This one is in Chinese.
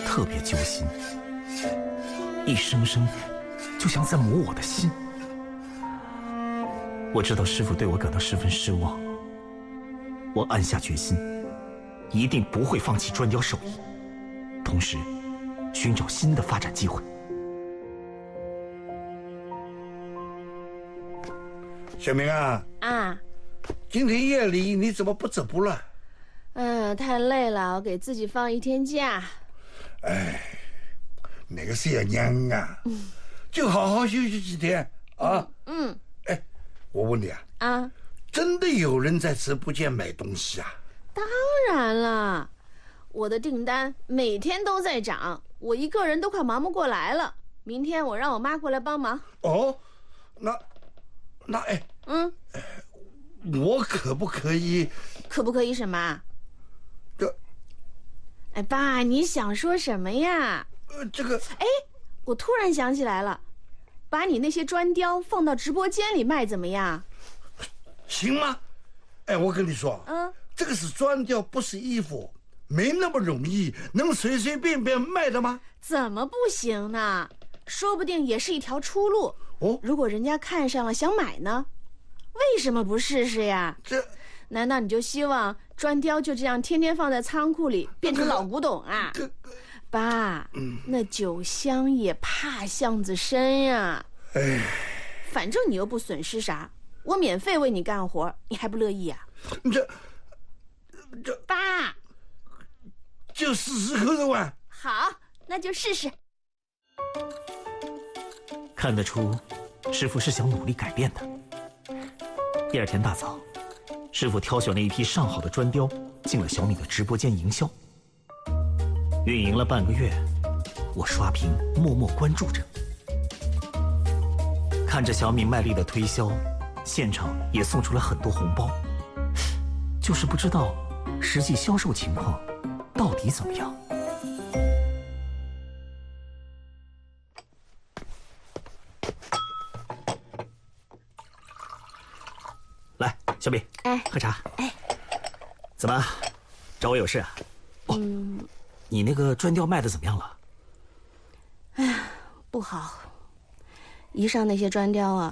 特别揪心，一声声就像在磨我的心。我知道师傅对我感到十分失望，我暗下决心，一定不会放弃砖雕手艺，同时寻找新的发展机会。 小明啊，今天夜里你怎么不走步了？ 太累了，我给自己放1天假。 哎，那个是要娘啊，就好好休息几天啊。哎，我问你啊，真的有人在直播间买东西啊？ 当然了，我的订单每天都在涨，我一个人都快忙不过来了。明天我让我妈过来帮忙。 哦，那哎，我可不可以？ 可不可以什么？哎，爸，你想说什么呀？ 这个， 哎，我突然想起来了，把你那些砖雕放到直播间里卖怎么样？ 行吗？哎，我跟你说，这个是砖雕，不是衣服，没那么容易，能随随便便卖的吗？ 怎么不行呢？说不定也是一条出路。如果人家看上了想买呢，为什么不试试呀？难道你就希望砖雕就这样天天放在仓库里变成老古董啊？爸，那酒香也怕巷子深呀。反正你又不损失啥，我免费为你干活，你还不乐意啊？ 这爸， 就试试看的哇。 好，那就试试。 看得出，师傅是想努力改变的。第二天大早，师傅挑选了一批上好的砖雕，进了小米的直播间营销。运营了半个月，我刷屏默默关注着，看着小米卖力的推销，现场也送出了很多红包，就是不知道实际销售情况到底怎么样。来，小米，喝茶。怎么，找我有事啊？你那个砖雕卖的怎么样了？ 不好，一上那些砖雕啊，